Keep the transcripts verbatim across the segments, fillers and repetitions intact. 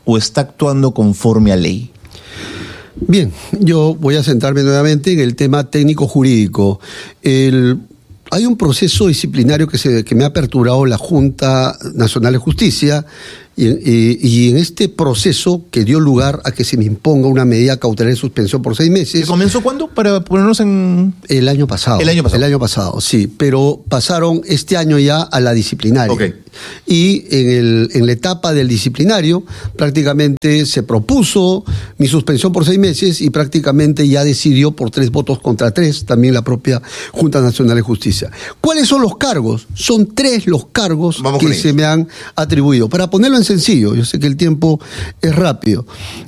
o está actuando conforme a ley? Bien, yo voy a centrarme nuevamente en el tema técnico-jurídico. El... Hay un proceso disciplinario que, se, que me ha aperturado la Junta Nacional de Justicia y, y, y en este proceso que dio lugar a que se me imponga una medida cautelar de suspensión por seis meses. ¿Que comenzó cuándo? Para ponernos en... El año pasado. El año pasado. El año pasado, sí. Pero pasaron este año ya a la disciplinaria. Okay. Y en, el, en la etapa del disciplinario prácticamente se propuso mi suspensión por seis meses y prácticamente ya decidió por tres votos contra tres también la propia Junta Nacional de Justicia. ¿Cuáles son los cargos? Son tres los cargos Vamos que se me han atribuido. Para ponerlo en sencillo, yo sé que el tiempo es rápido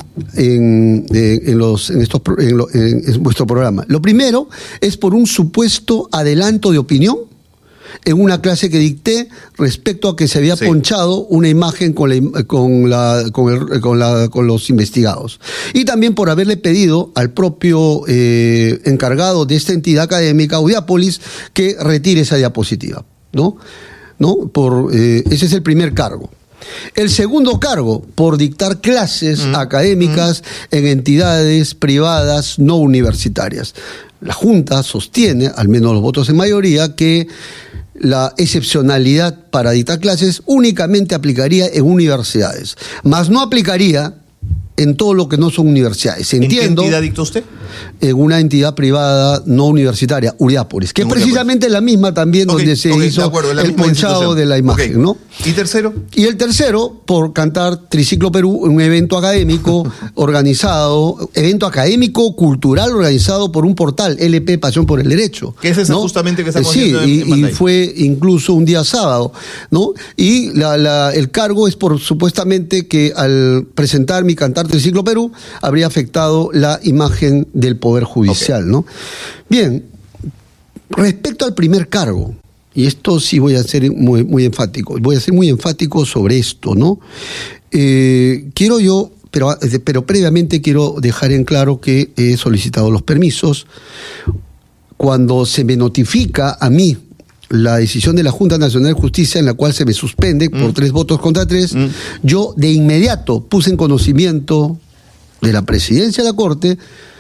en, en, en, los, en, estos, en, lo, en, en vuestro programa. Lo primero es por un supuesto adelanto de opinión en una clase que dicté respecto a que se había sí. ponchado una imagen con, la, con, la, con, el, con, la, con los investigados. Y también por haberle pedido al propio eh, encargado de esta entidad académica, Audiápolis, que retire esa diapositiva, ¿no? ¿No? Por, eh, ese es el primer cargo. El segundo cargo, por dictar clases mm. académicas mm. en entidades privadas no universitarias. La Junta sostiene, al menos los votos en mayoría, que la excepcionalidad para dictar clases únicamente aplicaría en universidades, mas no aplicaría en todo lo que no son universidades. Entiendo, ¿en qué entidad dictó usted? En una entidad privada no universitaria, Audiápolis, que es precisamente la misma también okay, donde se okay, hizo acuerdo, el ponchado de la imagen, okay. ¿no? ¿Y tercero? Y el tercero, por cantar Triciclo Perú, un evento académico organizado, evento académico cultural organizado por un portal, L P Pasión por el Derecho. ¿Qué es eso ¿no? justamente que estamos sí, viendo en, y, en y fue incluso un día sábado, ¿no? Y la, la, el cargo es por supuestamente que al presentar mi cantar Triciclo Perú habría afectado la imagen del Poder Judicial, okay. ¿no? Bien, respecto al primer cargo, y esto sí voy a ser muy, muy enfático, voy a ser muy enfático sobre esto, ¿no? Eh, quiero yo, pero, pero previamente quiero dejar en claro que he solicitado los permisos. Cuando se me notifica a mí la decisión de la Junta Nacional de Justicia en la cual se me suspende mm. por tres votos contra tres, mm. yo de inmediato puse en conocimiento de la presidencia de la Corte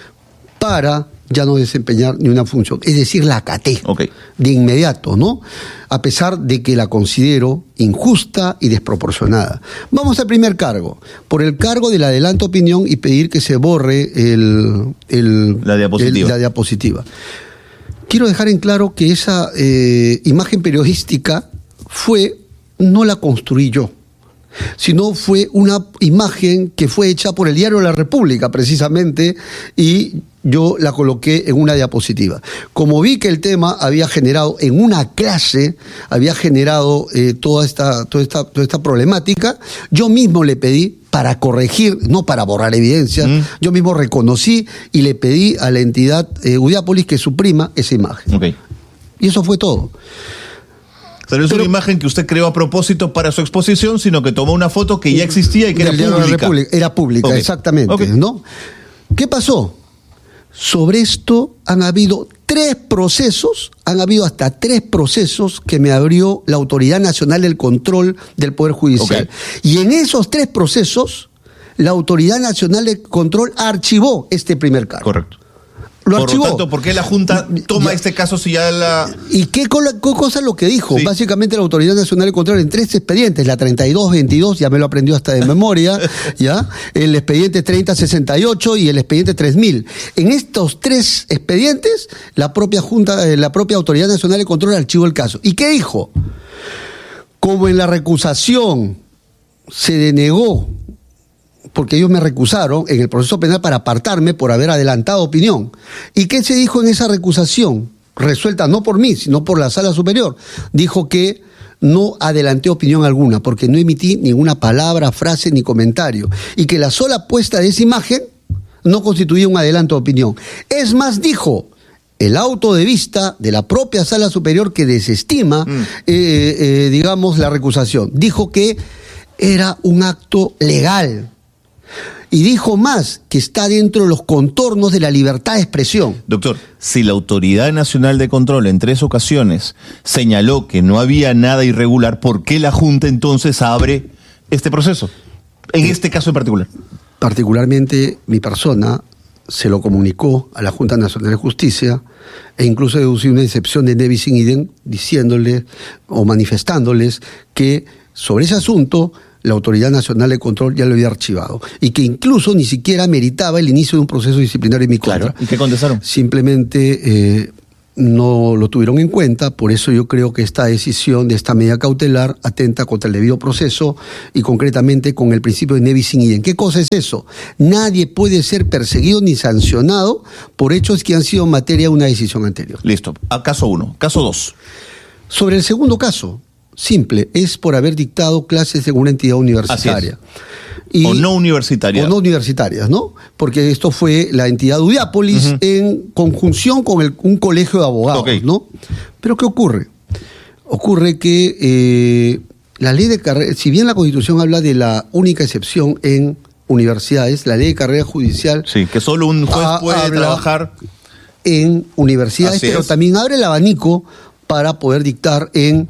para ya no desempeñar ni una función, es decir, la acaté okay. de inmediato, ¿no? A pesar de que la considero injusta y desproporcionada. Vamos al primer cargo, por el cargo del adelanto opinión y pedir que se borre el, el, la diapositiva. El, la diapositiva. Quiero dejar en claro que esa eh, imagen periodística fue, no la construí yo, sino fue una imagen que fue hecha por el diario La República, precisamente, y yo la coloqué en una diapositiva. Como vi que el tema había generado, en una clase, había generado eh, toda, esta, toda, esta, toda esta problemática, yo mismo le pedí para corregir, no para borrar evidencias, mm. yo mismo reconocí y le pedí a la entidad eh, Audiápolis que suprima esa imagen. Okay. Y eso fue todo. Pero es Pero, una imagen que usted creó a propósito para su exposición, sino que tomó una foto que ya existía y que era pública. Era pública, okay. exactamente. Okay. ¿No? ¿Qué pasó? Sobre esto han habido tres procesos, han habido hasta tres procesos que me abrió la Autoridad Nacional del Control del Poder Judicial. Okay. Y en esos tres procesos, la Autoridad Nacional de Control archivó este primer cargo. Correcto. Lo Por archivó. lo tanto, ¿por qué la Junta toma ya, este caso si ya la...? ¿Y qué, qué cosa es lo que dijo? Sí. Básicamente la Autoridad Nacional de Control en tres expedientes, la treinta y dos veintidós, ya me lo aprendió hasta de memoria, ¿ya? El expediente treinta sesenta y ocho y el expediente tres mil. En estos tres expedientes, la propia Junta, la propia Autoridad Nacional de Control archivó el caso. ¿Y qué dijo? Como en la recusación se denegó, porque ellos me recusaron en el proceso penal para apartarme por haber adelantado opinión. ¿Y qué se dijo en esa recusación? Resuelta no por mí, sino por la Sala Superior. Dijo que no adelanté opinión alguna, porque no emití ninguna palabra, frase ni comentario. Y que la sola puesta de esa imagen no constituía un adelanto de opinión. Es más, dijo el auto de vista de la propia Sala Superior que desestima, mm. eh, eh, digamos, la recusación. Dijo que era un acto legal. Y dijo más, que está dentro de los contornos de la libertad de expresión. Doctor, si la Autoridad Nacional de Control en tres ocasiones señaló que no había nada irregular, ¿por qué la Junta entonces abre este proceso? En eh, este caso en particular. Particularmente mi persona se lo comunicó a la Junta Nacional de Justicia e incluso deducí una excepción de Nevis in idem diciéndole o manifestándoles que sobre ese asunto la Autoridad Nacional de Control ya lo había archivado y que incluso ni siquiera meritaba el inicio de un proceso disciplinario en mi contra. Claro. ¿Y qué contestaron? Simplemente eh, no lo tuvieron en cuenta, por eso yo creo que esta decisión de esta medida cautelar atenta contra el debido proceso y concretamente con el principio de Nevis in idem. ¿Qué cosa es eso? Nadie puede ser perseguido ni sancionado por hechos que han sido materia de una decisión anterior. Listo. A caso uno. Caso dos. Sobre el segundo caso, simple, es por haber dictado clases en una entidad universitaria. Y, o no universitarias. O no universitarias, ¿no? Porque esto fue la entidad Udiápolis uh-huh. en conjunción con el, un colegio de abogados, okay. ¿no? Pero ¿qué ocurre? Ocurre que eh, la ley de carrera, si bien la Constitución habla de la única excepción en universidades, la ley de carrera judicial... Sí, que solo un juez a, puede trabajar... en universidades, Así pero es. también abre el abanico para poder dictar en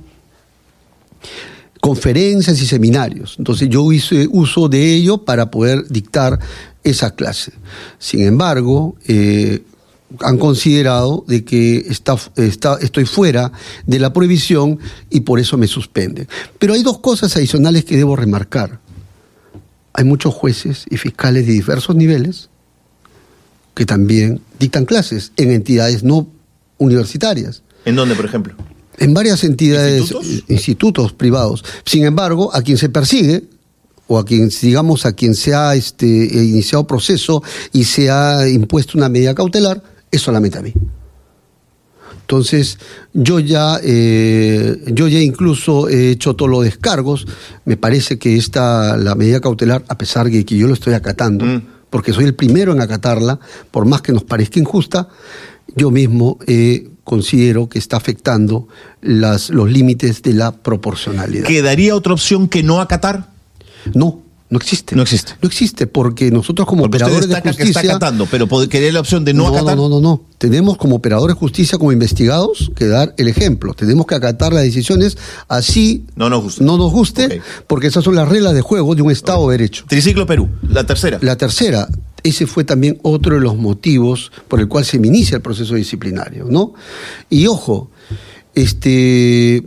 conferencias y seminarios. Entonces yo hice uso de ello para poder dictar esa clase. Sin embargo, eh, han considerado de que está, está, estoy fuera de la prohibición y por eso me suspenden. Pero hay dos cosas adicionales que debo remarcar. Hay muchos jueces y fiscales de diversos niveles que también dictan clases en entidades no universitarias. ¿En dónde, por ejemplo? En varias entidades, ¿Institutos? institutos privados. Sin embargo, a quien se persigue, o a quien, digamos, a quien se ha este, iniciado proceso y se ha impuesto una medida cautelar, es solamente a mí. Entonces, yo ya, eh, yo ya incluso he hecho todos los descargos. Me parece que esta, la medida cautelar, a pesar de que yo lo estoy acatando, mm. porque soy el primero en acatarla, por más que nos parezca injusta, yo mismo eh, considero que está afectando las, los límites de la proporcionalidad. ¿Quedaría otra opción que no acatar? No, no existe. No existe. No existe, porque nosotros como porque operadores usted destaca de justicia... que está acatando, pero ¿quedaría la opción de no, no acatar? No, no, no, no. Tenemos como operadores de justicia, como investigados, que dar el ejemplo. Tenemos que acatar las decisiones así no nos guste, no nos guste okay. porque esas son las reglas de juego de un Estado okay. de Derecho. Triciclo Perú, la tercera. La tercera, ese fue también otro de los motivos por el cual se me inicia el proceso disciplinario, ¿no? Y ojo, este...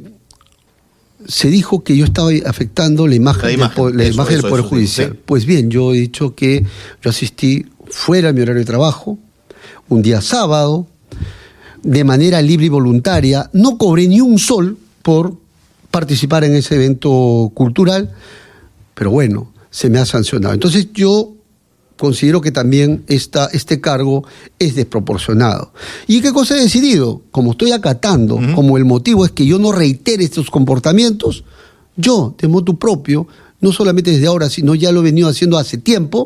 se dijo que yo estaba afectando la imagen, la imagen del, la eso, imagen eso, del Poder eso, Judicial. Sí. Pues bien, yo he dicho que yo asistí fuera de mi horario de trabajo, un día sábado, de manera libre y voluntaria, no cobré ni un sol por participar en ese evento cultural, pero bueno, se me ha sancionado. Entonces yo considero que también esta, este cargo es desproporcionado. ¿Y qué cosa he decidido? Como estoy acatando, uh-huh. como el motivo es que yo no reitere estos comportamientos, yo, de motu propio, no solamente desde ahora, sino ya lo he venido haciendo hace tiempo,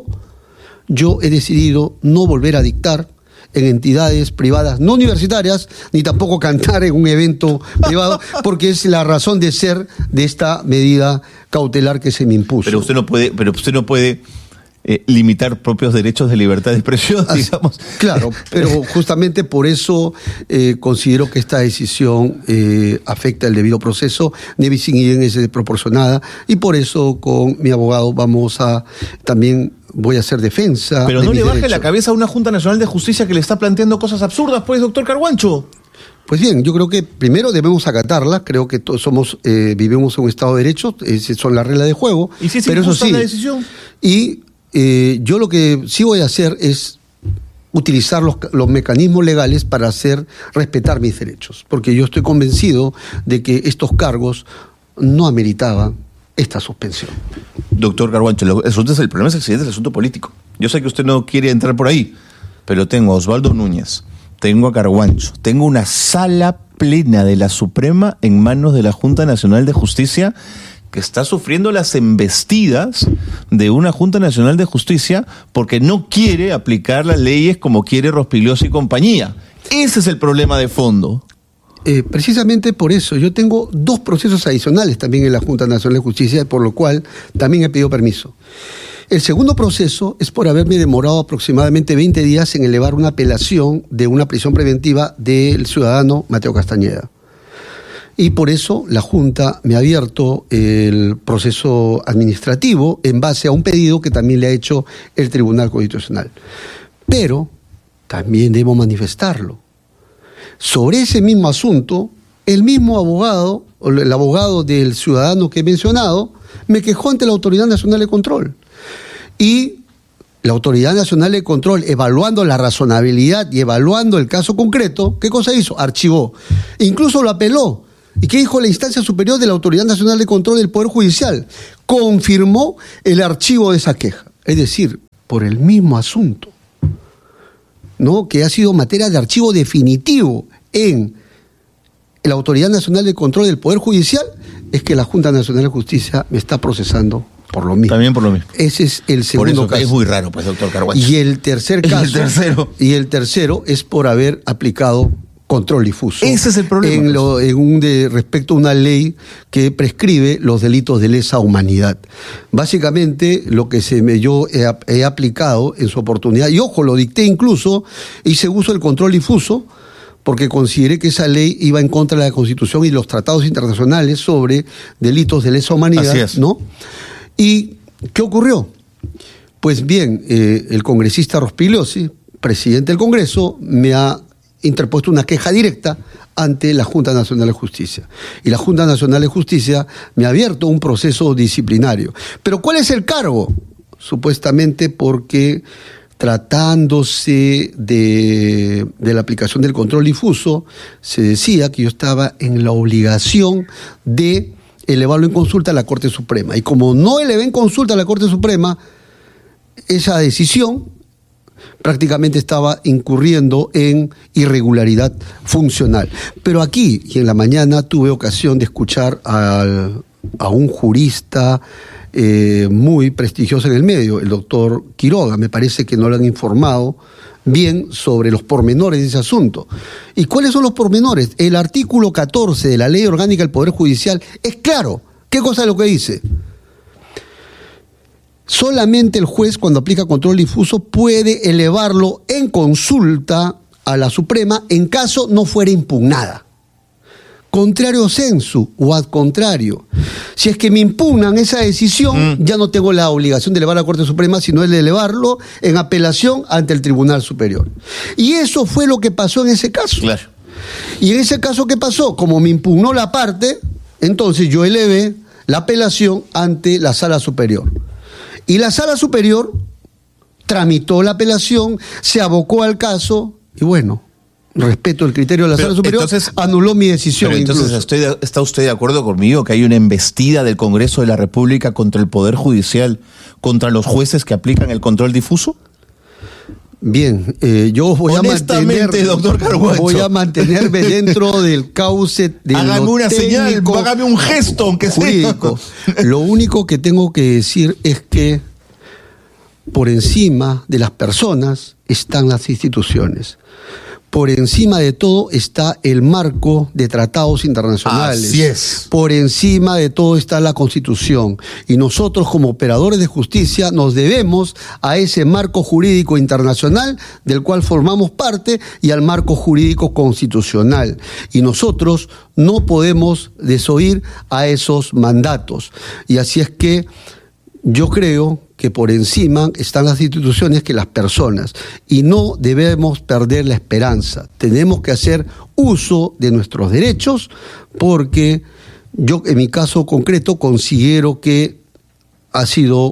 yo he decidido no volver a dictar en entidades privadas no universitarias, ni tampoco cantar en un evento privado, porque es la razón de ser de esta medida cautelar que se me impuso. Pero usted no puede, pero usted no puede eh, limitar propios derechos de libertad de expresión, digamos. Claro, pero justamente por eso eh, considero que esta decisión eh, afecta el debido proceso. Nevis in idem es desproporcionada y por eso con mi abogado vamos a también voy a hacer defensa. Pero de no mis le baje derechos. la cabeza a una Junta Nacional de Justicia que le está planteando cosas absurdas, pues, doctor Carguancho. Pues bien, yo creo que primero debemos acatarla, creo que todos somos, eh, vivimos en un Estado de Derecho, esas son las reglas de juego. ¿Y si es pero eso sí, la decisión? Y eh, yo lo que sí voy a hacer es utilizar los, los mecanismos legales para hacer respetar mis derechos, porque yo estoy convencido de que estos cargos no ameritaban esta suspensión. Doctor Carguancho, el, asunto es el problema es el siguiente, es el asunto político. Yo sé que usted no quiere entrar por ahí, pero tengo a Osvaldo Núñez, tengo a Carguancho, tengo una sala plena de la Suprema en manos de la Junta Nacional de Justicia que está sufriendo las embestidas de una Junta Nacional de Justicia porque no quiere aplicar las leyes como quiere Rospigliosi y compañía. Ese es el problema de fondo. Eh, precisamente por eso, yo tengo dos procesos adicionales también en la Junta Nacional de Justicia, por lo cual también he pedido permiso. El segundo proceso es por haberme demorado aproximadamente veinte días en elevar una apelación de una prisión preventiva del ciudadano Mateo Castañeda. Y por eso la Junta me ha abierto el proceso administrativo en base a un pedido que también le ha hecho el Tribunal Constitucional. Pero también debo manifestarlo. Sobre ese mismo asunto, el mismo abogado, el abogado del ciudadano que he mencionado, me quejó ante la Autoridad Nacional de Control. Y la Autoridad Nacional de Control, evaluando la razonabilidad y evaluando el caso concreto, ¿qué cosa hizo? Archivó. Incluso lo apeló. ¿Y qué dijo la instancia superior de la Autoridad Nacional de Control del Poder Judicial? Confirmó el archivo de esa queja. Es decir, por el mismo asunto, ¿no?, que ha sido materia de archivo definitivo en la Autoridad Nacional de Control del Poder Judicial, es que la Junta Nacional de Justicia me está procesando por lo mismo. También por lo mismo. Ese es el segundo por eso caso. Es muy raro, pues, doctor Carguancho. Y el tercer caso. Y el tercero. Y el tercero es por haber aplicado control difuso. Ese es el problema. En, lo, en un de, respecto a una ley que prescribe los delitos de lesa humanidad. Básicamente, lo que se me, yo he, he aplicado en su oportunidad, y ojo, lo dicté incluso, hice uso del control difuso, porque consideré que esa ley iba en contra de la Constitución y los tratados internacionales sobre delitos de lesa humanidad. Así es. ¿No? ¿Y qué ocurrió? Pues bien, eh, el congresista Rospigliosi, presidente del Congreso, me ha interpuesto una queja directa ante la Junta Nacional de Justicia. Y la Junta Nacional de Justicia me ha abierto un proceso disciplinario. ¿Pero cuál es el cargo? Supuestamente porque, tratándose de, de la aplicación del control difuso, se decía que yo estaba en la obligación de elevarlo en consulta a la Corte Suprema. Y como no elevé en consulta a la Corte Suprema, esa decisión prácticamente estaba incurriendo en irregularidad funcional. Pero aquí, y en la mañana, tuve ocasión de escuchar al, a un jurista eh, muy prestigioso en el medio, el doctor Quiroga. Me parece que no le han informado bien sobre los pormenores de ese asunto. ¿Y cuáles son los pormenores? El artículo catorce de la Ley Orgánica del Poder Judicial es claro. ¿Qué cosa es lo que dice? Solamente el juez, cuando aplica control difuso, puede elevarlo en consulta a la Suprema en caso no fuera impugnada. Contrario sensu o ad contrario. Si es que me impugnan esa decisión, mm. ya no tengo la obligación de elevar a la Corte Suprema, sino el de elevarlo en apelación ante el Tribunal Superior. Y eso fue lo que pasó en ese caso. Claro. Y en ese caso, ¿qué pasó? Como me impugnó la parte, entonces yo elevé la apelación ante la Sala Superior. Y la Sala Superior tramitó la apelación, se abocó al caso y bueno, respeto el criterio de la Pero Sala Superior, entonces, anuló mi decisión. Pero entonces, estoy de, ¿está usted de acuerdo conmigo que hay una embestida del Congreso de la República contra el Poder Judicial, contra los jueces que aplican el control difuso? Bien, eh, yo voy a mantener, doctor Carguancho, voy a mantenerme dentro del cauce de hágame lo una señal, hágame un gesto, aunque jurídico. Sea. Lo único que tengo que decir es que por encima de las personas están las instituciones. Por encima de todo está el marco de tratados internacionales. Así es. Por encima de todo está la Constitución. Y nosotros, como operadores de justicia, nos debemos a ese marco jurídico internacional del cual formamos parte y al marco jurídico constitucional. Y nosotros no podemos desoír a esos mandatos. Y así es que yo creo que por encima están las instituciones que las personas, y no debemos perder la esperanza. Tenemos que hacer uso de nuestros derechos, porque yo, en mi caso concreto, considero que ha sido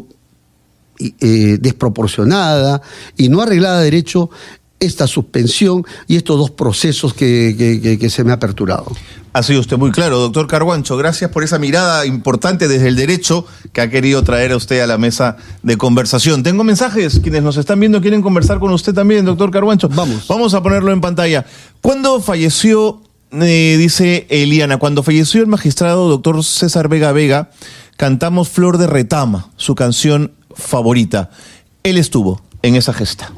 eh, desproporcionada y no arreglada de derecho esta suspensión y estos dos procesos que, que, que, que se me ha aperturado. Ha sido usted muy claro, doctor Carguancho. Gracias por esa mirada importante desde el derecho que ha querido traer a usted a la mesa de conversación. Tengo mensajes, quienes nos están viendo quieren conversar con usted también, doctor Carguancho. Vamos. Vamos a ponerlo en pantalla. ¿Cuándo falleció, eh, dice Eliana, cuando falleció el magistrado doctor César Vega Vega, cantamos Flor de Retama, su canción favorita? Él estuvo en esa gesta.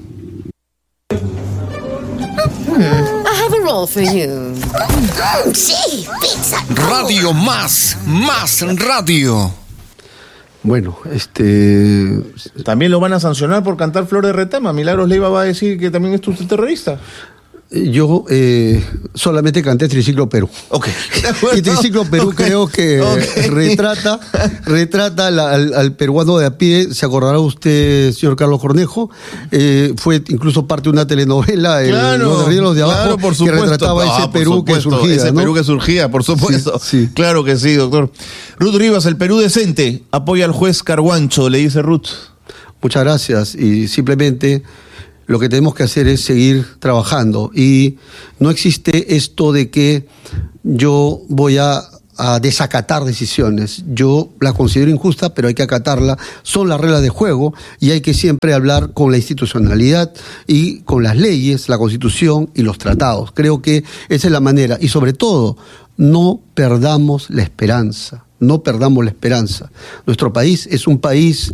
I have a role for you. Sí, pizza. Radio Más, Más Radio. Bueno, este... También lo van a sancionar por cantar Flor de Retama. Milagros Leiva va a decir que también es usted terrorista. Yo eh, solamente canté Triciclo Perú. Ok. Y Triciclo Perú Okay. creo que Okay. retrata, retrata la, al, al peruano de a pie. Se acordará usted, señor Carlos Cornejo, eh, fue incluso parte de una telenovela, el, Claro, Los de arriba y los de abajo, claro, por que supuesto. retrataba Ah, ese por Perú supuesto, que surgía. Ese ¿no? Perú que surgía, por supuesto. Sí, sí. Claro que sí, doctor. Ruth Rivas, el Perú decente, apoya al juez Carguancho, le dice Ruth. Muchas gracias. Y simplemente lo que tenemos que hacer es seguir trabajando. Y no existe esto de que yo voy a, a desacatar decisiones. Yo la considero injusta, pero hay que acatarla. Son las reglas de juego y hay que siempre hablar con la institucionalidad y con las leyes, la Constitución y los tratados. Creo que esa es la manera. Y sobre todo, no perdamos la esperanza. No perdamos la esperanza. Nuestro país es un país